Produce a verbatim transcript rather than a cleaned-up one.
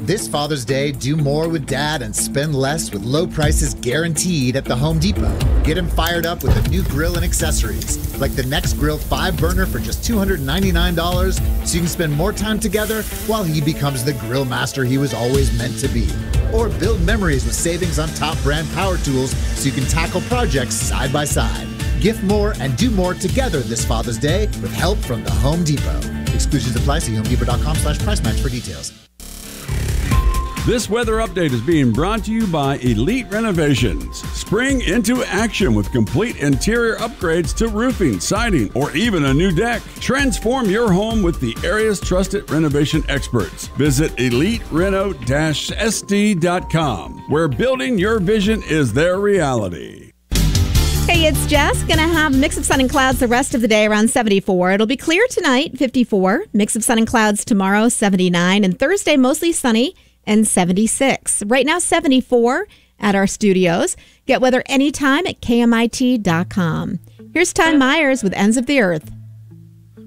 This Father's Day, do more with Dad and spend less with low prices guaranteed at the Home Depot. Get him fired up with a new grill and accessories, like the NextGrill five burner for just two hundred ninety-nine dollars, so you can spend more time together while he becomes the grill master he was always meant to be. Or build memories with savings on top brand power tools so you can tackle projects side by side. Gift more and do more together this Father's Day with help from the Home Depot. Exclusions apply. See homedepot.com slash price match for details. This weather update is being brought to you by Elite Renovations. Spring into action with complete interior upgrades to roofing, siding, or even a new deck. Transform your home with the area's trusted renovation experts. Visit elite reno dash s d dot com, where building your vision is their reality. Hey, it's Jess. Going to have a mix of sun and clouds the rest of the day around seventy-four. It'll be clear tonight, fifty-four. Mix of sun and clouds tomorrow, seventy-nine. And Thursday, mostly sunny and seventy-six. Right now, seventy-four at our studios. Get weather anytime at K M I T dot com. Here's Ty Myers with Ends of the Earth.